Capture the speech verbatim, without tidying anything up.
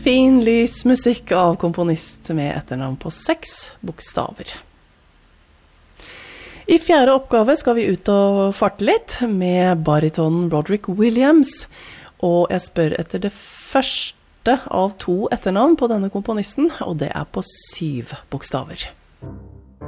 fin, lys musikk av komponist med etternavn på seks bokstaver. I fjerde oppgave skal vi ut og farte litt med baritonen Broderick Williams, og jeg spør etter det første av to etternavn på denne komponisten, og det er på syv bokstaver.